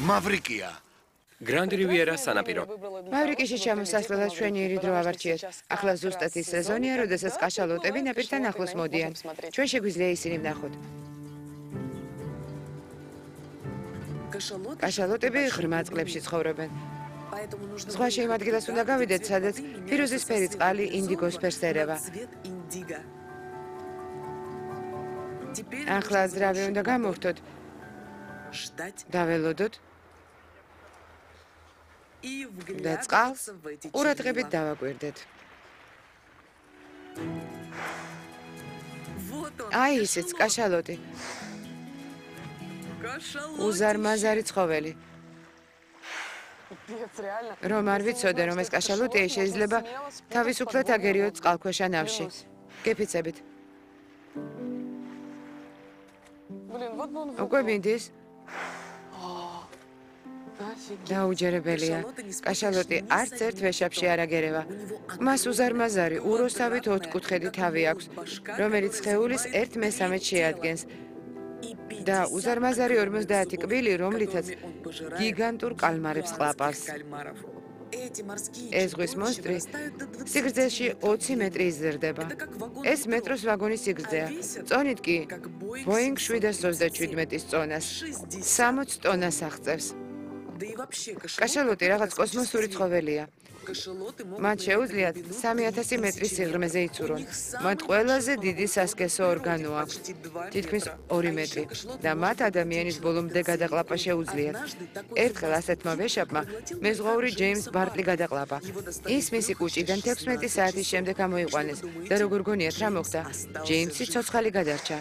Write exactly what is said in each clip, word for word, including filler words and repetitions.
Mavrikija. Grand Riviera სანაპირო. მავრიკიში ჩამოსასვლელად მშვენიერი დრო ავარჩიეთ. ახლა ზუსტად ის სეზონია, როდესაც კაშალოტები ნაპირთან ახლოს მოდიან. ჩვენ შეგვიძლია ისინი ვნახოთ. კაშალოტები ღრმა წყლებში ცხოვრობენ. ზღვაში იმ ადგილას უნდა გავიდეთ, სადაც ფირუზისფერი წყალი ინდიგოს ფერს ერევა. ახლა ძრავი უნდა გამოვხდოთ. დაველოდოთ. და წყალს ყურადღებით დავაკვირდეთ. აი ისიც კაშალოტი. უზარმაზარი ცხოველი. რომ არ ვიცოდე, რომ ეს კაშალოტია, შეიძლება თავისუფლად აგერიოთ წყალქვეშა ნავში. გეფიცებით. უკვე მინდის? დაუჯერებელია. კაშალოტი არც ერთ ვეშაპში არ აგერევა. მას უზარმაზარი, უროსავით ოთხკუთხედი თავი აქვს, რომელიც სხეულის ერთ მესამედს შეადგენს. და უზარმაზარი ორმოცდაათი კვილი, რომლითაც გიგანტურ კალმარებს ყლაპავს. ეს ზღვის მონსტრი სიგრძეში ოცი მეტრი იზრდება. ეს მეტროს ვაგონის სიგრძეა. წონით კი ბოინგ შვიდას ოცდაჩვიდმეტის წონას, სამოცი ტონას აღწევს. კაშალოტი რაღაც კოსმოსური ცხოველია. მათ შეუძლიათ სამი ათასი მეტრის სიღრმეზე იცურონ. მათ ყველაზე დიდი სასქესო ორგანო აქვს, თითქმის ორი მეტრი, და მათ ადამიანის ბოლომდე გადაყლაპა შეუძლიათ. ერთხელ ასეთმა ვეშაპმა მეზღვაური ჯეიმს ბარტლი გადაყლაპა. ის მისი კუჭიდან თექვსმეტი საათის შემდეგ ამოიყვანეს და როგორ გონიათ რა მოხდა? ჯეიმსი ცოცხალი გადარჩა.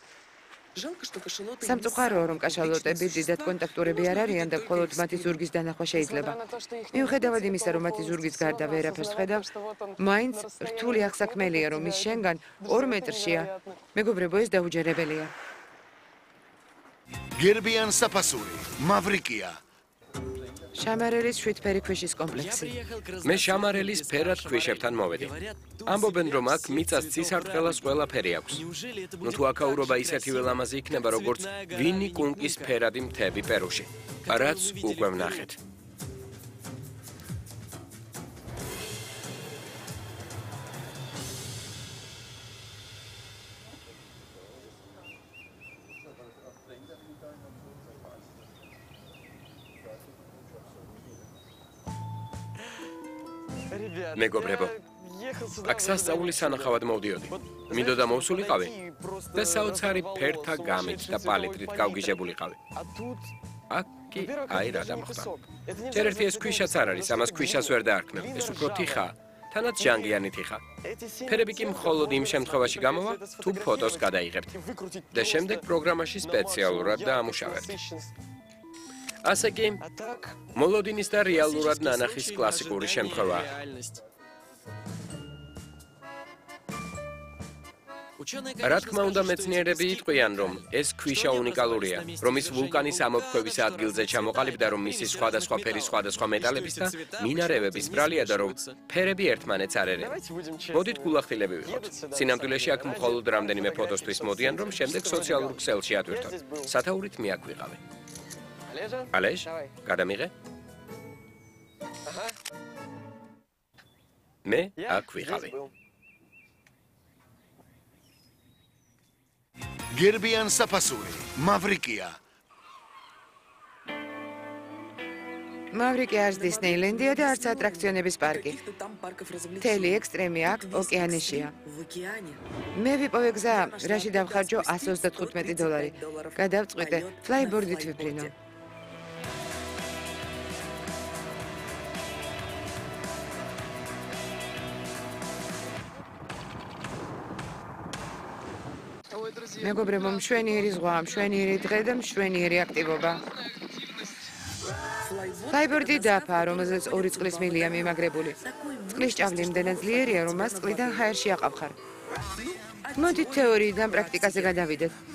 სამწუხაროა, რომ კაშალოტები დიდად კონტაქტურები არ არიან და მხოლოდ მათი ზურგის დანახვა შეიძლება. მიუხედავად იმისა, რომ მათი ზურგის გარდა ვერაფერს ხედავს, მაინც რთული აღსაქმელია, რომ ის შენგან ორ მეტრშია. მეგობრებო, ეს დაუჯერებელია. Gerbian sapasuri. Mavrikija. შამარელის შვიდფერი ქვიშის კომპლექსი. მე შამარელის ფერად ქვიშებთან მოვედი. ამბობენ, რომ აქ მიწას ცისარტყელას ყველაფერი აქვს. ნუ თუ აქაურობა ისეთივე ლამაზი იქნება, როგორც ვინი კუნკის ფერადი მთები პერუში. რაც უკვე ვნახეთ. მეგობრებო, აქ სასწაულის სანახავად მოვდიოდი. მინდოდა მოვსულიყავი და საოცარი ფერთა გამით და პალიტრით გავგიჟებულიყავი. აქ კი აი რა დამხდა. ჯერ ერთი ეს ქვიშაც არ არის, ამას ქვიშას ვერ დაარქმევ. ეს უფრო თიხაა, თანაც ჟანგიანი თიხა. ფერები კი მხოლოდ იმ შემთხვევაში გამოვა, თუ ფოტოს გადაიღებთ და შემდეგ პროგრამაში სპეციალურად დაამუშავებთ. ასე კი, მოლოდინის და რეალურად ნანახის კლასიკური შემთხვევაა. რა თქმა უნდა, მეცნიერები იტყვიან, რომ ეს ქვიშა უნიკალურია, რომ ის ვულკანის ამოფრქვევის ადგილზე ჩამოყალიბდა და რომ მისი სხვადასხვა ფერის სხვადასხვა მეტალების და მინარევების ბრალია და რომ ფერები ერთმანეთს არ ერევა. მოდით გულახდილები ვიყოთ. სინამდვილეში აქ მხოლოდ რამდენიმე ფოტოსთვის მოდიან, რომ შემდეგ სოციალურ ქსელში ატვირთოთ. სათაურით მე აქ ვიყავი. ალეშ, გადამიღე? მე აქ ვიყავი. Gerbian sapasuri. Mavrikija. მავრიკი არც დისნეილენდია და არც ატრაქციონების პარკი. მთელი ექსტრემი აქ ოკეანეშია. მე ვიპოვე გზა, რაში დავხარჯო ასი ოცდათხუთმეტი დოლარი. გადავწყვიტე, ფლაიბორდით ვიფრინო. მეგობრებო, მშვენიერი ზღვა, მშვენიერი დღე და მშვენიერი აქტივობა. ფლაიბორდი დაფა, რომელზეც ორი წყლის მილია მიმაგრებული. წყლის ჭავლი იმდენად ძლიერია, რომ მას წყლიდან ჰაერში აყავხარ. მოდით თეორიიდან პრაქტიკაზე გადავიდეთ.